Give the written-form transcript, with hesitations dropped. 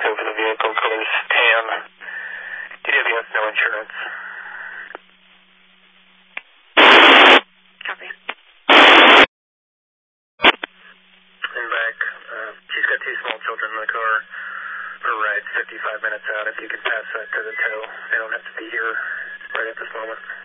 tow for the vehicle, colors tan, DWS, no insurance. Copy. In back, she's got 2 small children in the car. Her ride's 55 minutes out. If you could pass that to the tow, they don't have to be here right at this moment.